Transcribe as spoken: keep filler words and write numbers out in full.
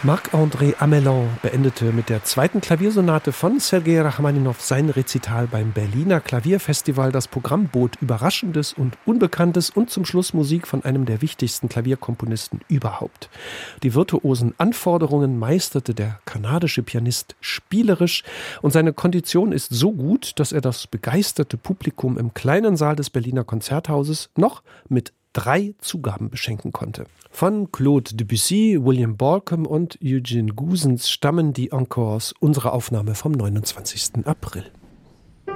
Marc-André Amelin beendete mit der zweiten Klaviersonate von Sergei Rachmaninow sein Rezital beim Berliner Klavierfestival. Das Programm bot Überraschendes und Unbekanntes und zum Schluss Musik von einem der wichtigsten Klavierkomponisten überhaupt. Die virtuosen Anforderungen meisterte der kanadische Pianist spielerisch und seine Kondition ist so gut, dass er das begeisterte Publikum im kleinen Saal des Berliner Konzerthauses noch mit drei Zugaben beschenken konnte. Von Claude Debussy, William Bolcom und Eugene Guzens stammen die Encores unserer Aufnahme vom neunundzwanzigsten April.